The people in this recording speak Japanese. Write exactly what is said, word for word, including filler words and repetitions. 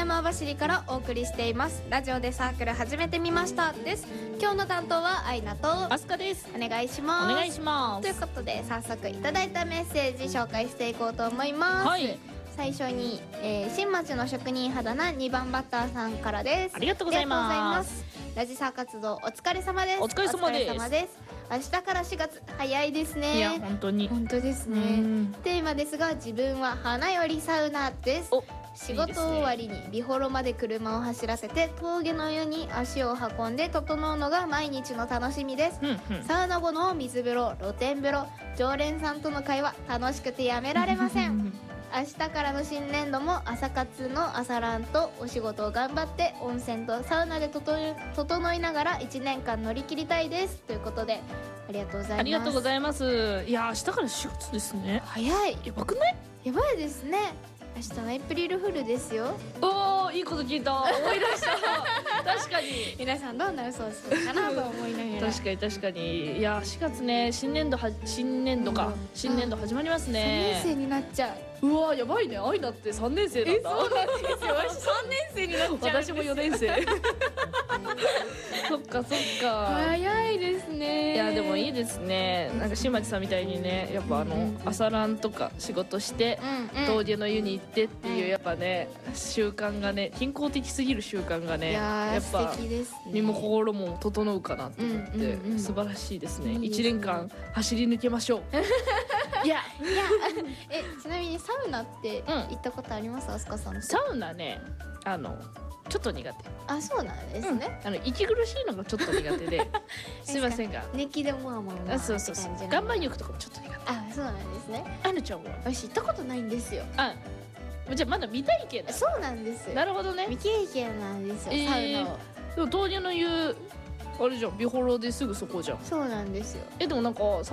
山網走からお送りしていますラジオでサークル始めてみましたです。今日の担当はアイナとアスカです。 お願いします。 お願いします。 ということで早速いただいたメッセージ紹介していこうと思います。 はい、 最初に、えー、新町の職人肌なにばんバッターさんからです。 ありがとうございます。 ラジサー活動お疲れ様です。 お疲れ様です。 お疲れ様です。明日からしがつ早いですね。 いや本当に本当ですね。テーマですが自分は花よりサウナです。仕事終わりに美幌まで車を走らせて峠の湯に足を運んで整うのが毎日の楽しみです、うんうん、サウナ後の水風呂、露天風呂、常連さんとの会話楽しくてやめられません明日からの新年度も朝活の朝ランとお仕事を頑張って温泉とサウナで整い、整いながらいちねんかん乗り切りたいですということでありがとうございます。 ありがとうございます。いや明日からしがつですね。 早い。 やばくない？ やばいですね。明日のエイプリルフールですよ。 おーいいこと聞いた。思い出した確かに皆さんどんな嘘をするかなと思いながら確かに確かに。いやしがつね、新年度は新年度か、うん、新年度始まりますね。 さんねん生になっちゃう。 うわやばいね。アイナってさんねん生なんだ。 そうなんですよ。私さんねん生になっちゃう。 私もよねん生そっかそっか。 早いですね。 いやでもいいですね。なんか新町さんみたいにね、やっぱあの、うんうん、朝ランとか仕事して、うんうん、峠の湯に行ってっていう、やっぱね習慣がね、健康的すぎる習慣がね、 や, やっぱ素敵ですね。 身も心も整うかなと思って、うんうんうん、素晴らしいですね。いちねんかん走り抜けましょういやいやえちなみにサウナって行ったことあります？あすかさん。 サウナね、あのちょっと苦手。 あ、そうなんですね、 うん、あの息苦しいのがちょっと苦手ですいませんが熱気でもわもわってそうそうそう、岩盤浴とかもちょっと苦手。 あ、そうなんですね。 あぬちゃんは？ 私行ったことないんですよ。 あ、じゃあまだ未体験だ。 そうなんです。 なるほどね。 未経験なんですよ、えー、サウナを。 でも峠の湯あれじゃん、美幌ですぐそこじゃん。 そうなんですよ。 えでもなんか